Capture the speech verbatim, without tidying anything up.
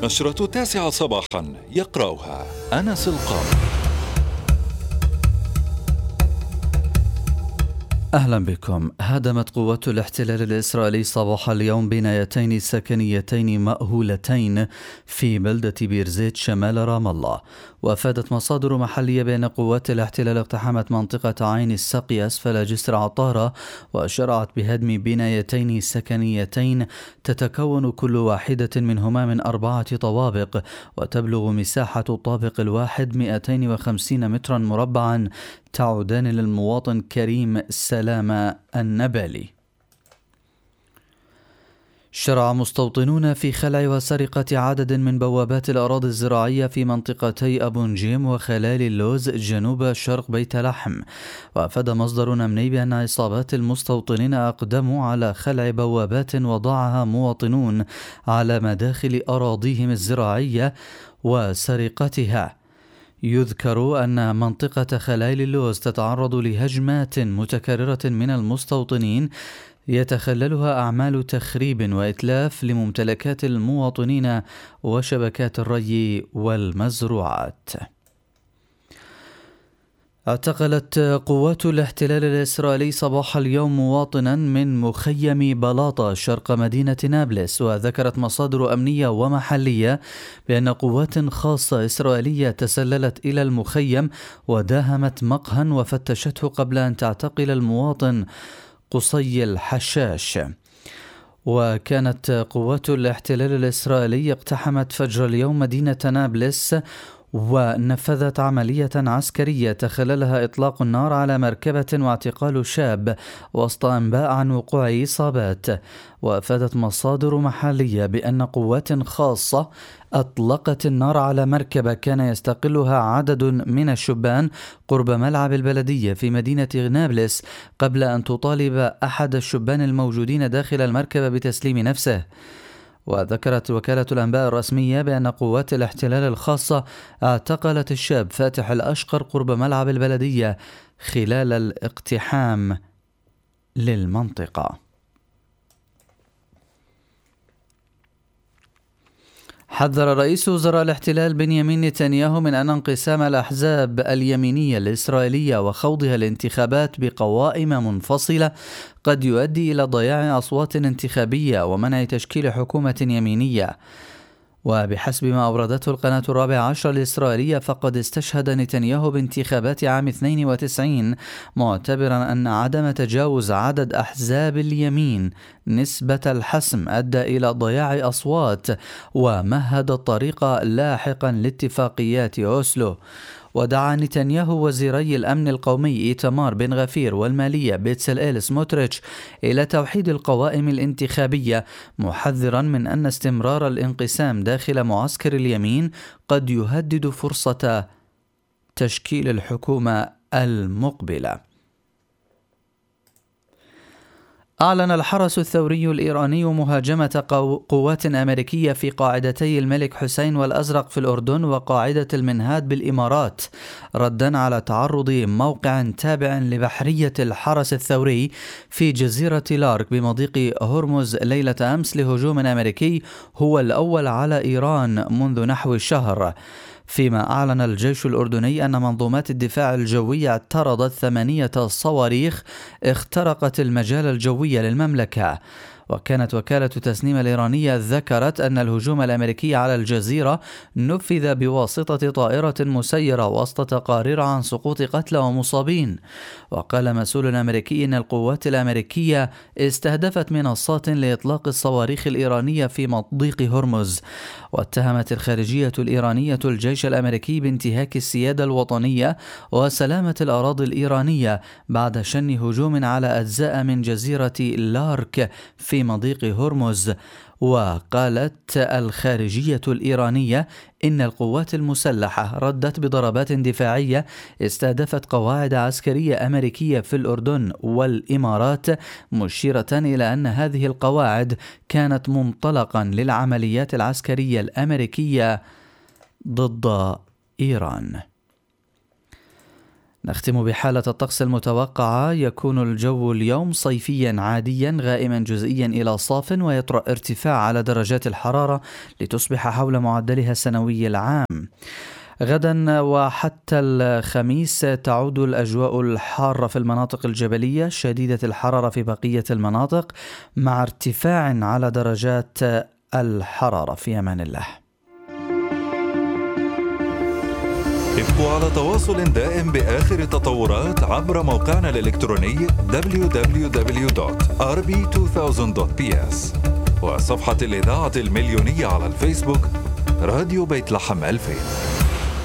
نشرة التاسعة صباحا يقرأها أنس القاضي. أهلا بكم. هدمت قوات الاحتلال الإسرائيلي صباح اليوم بنايتين سكنيتين مأهولتين في بلدة بير زيت شمال رام الله. وأفادت مصادر محلية بأن قوات الاحتلال اقتحمت منطقة عين السقي أسفل جسر عطارة وشرعت بهدم بنايتين سكنيتين تتكون كل واحدة منهما من أربعة طوابق، وتبلغ مساحة الطابق الواحد مئتين وخمسين مترا مربعا، تعودان للمواطن كريم سلامة النبالي. شرع مستوطنون في خلع وسرقة عدد من بوابات الأراضي الزراعية في منطقتي أبو نجيم وخلال اللوز جنوب شرق بيت لحم. وأفاد مصدر أمني بأن عصابات المستوطنين أقدموا على خلع بوابات وضعها مواطنون على مداخل أراضيهم الزراعية وسرقتها. يذكر أن منطقة خلال اللوز تتعرض لهجمات متكررة من المستوطنين يتخللها أعمال تخريب وإتلاف لممتلكات المواطنين وشبكات الري والمزروعات. اعتقلت قوات الاحتلال الإسرائيلي صباح اليوم مواطنا من مخيم بلاطة شرق مدينة نابلس. وذكرت مصادر أمنية ومحلية بأن قوات خاصة إسرائيلية تسللت إلى المخيم وداهمت مقهى وفتشته قبل أن تعتقل المواطن قصي الحشاش. وكانت قوات الاحتلال الإسرائيلي اقتحمت فجر اليوم مدينة نابلس ونفذت عملية عسكرية تخللها إطلاق النار على مركبة واعتقال شاب وسط أنباء عن وقوع إصابات. وأفادت مصادر محلية بأن قوات خاصة أطلقت النار على مركبة كان يستقلها عدد من الشبان قرب ملعب البلدية في مدينة نابلس قبل أن تطالب أحد الشبان الموجودين داخل المركبة بتسليم نفسه. وذكرت وكالة الأنباء الرسمية بأن قوات الاحتلال الخاصة اعتقلت الشاب فاتح الأشقر قرب ملعب البلدية خلال الاقتحام للمنطقة. حذر رئيس وزراء الاحتلال بنيامين نتنياهو من أن انقسام الأحزاب اليمينية الإسرائيلية وخوضها الانتخابات بقوائم منفصلة قد يؤدي إلى ضياع أصوات انتخابية ومنع تشكيل حكومة يمينية. وبحسب ما أوردته القناة الرابعة عشر الإسرائيلية فقد استشهد نتنياهو بانتخابات عام اثنين وتسعين معتبرا أن عدم تجاوز عدد أحزاب اليمين نسبة الحسم أدى إلى ضياع أصوات ومهد الطريق لاحقا لاتفاقيات أوسلو. ودعا نتنياهو وزيري الأمن القومي إيتمار بن غفير والمالية بيتسلئيل سموتريتش إلى توحيد القوائم الانتخابية، محذرا من أن استمرار الانقسام داخل معسكر اليمين قد يهدد فرصة تشكيل الحكومة المقبلة. أعلن الحرس الثوري الإيراني مهاجمة قوات أمريكية في قاعدتي الملك حسين والأزرق في الأردن وقاعدة المنهاد بالإمارات، ردا على تعرض موقع تابع لبحرية الحرس الثوري في جزيرة لارك بمضيق هرمز ليلة أمس لهجوم أمريكي هو الأول على إيران منذ نحو شهر. فيما أعلن الجيش الأردني أن منظومات الدفاع الجوي اعترضت ثمانية صواريخ اخترقت المجال الجوي للمملكة. وكانت وكالة تسنيم الإيرانية ذكرت أن الهجوم الأمريكي على الجزيرة نفذ بواسطة طائرة مسيرة وسط تقارير عن سقوط قتلى ومصابين. وقال مسؤول أمريكي أن القوات الأمريكية استهدفت منصات لإطلاق الصواريخ الإيرانية في مضيق هرمز. واتهمت الخارجية الإيرانية الجيش الأمريكي بانتهاك السيادة الوطنية وسلامة الأراضي الإيرانية بعد شن هجوم على أجزاء من جزيرة لارك في مضيق هرمز. وقالت الخارجية الإيرانية إن القوات المسلحة ردت بضربات دفاعية استهدفت قواعد عسكرية أمريكية في الأردن والإمارات، مشيرة إلى أن هذه القواعد كانت منطلقا للعمليات العسكرية الأمريكية ضد إيران. نختم بحالة الطقس المتوقعة. يكون الجو اليوم صيفيا عاديا غائما جزئيا إلى صاف، ويطرأ ارتفاع على درجات الحرارة لتصبح حول معدلها السنوي العام. غدا وحتى الخميس تعود الأجواء الحارة في المناطق الجبلية، شديدة الحرارة في بقية المناطق، مع ارتفاع على درجات الحرارة. في أمان الله. ابقوا على تواصل دائم بآخر التطورات عبر موقعنا الإلكتروني دبليو دبليو دبليو دوت آر بي ألفين دوت بي إس وصفحة الإذاعة المليونية على الفيسبوك راديو بيت لحم ألفين.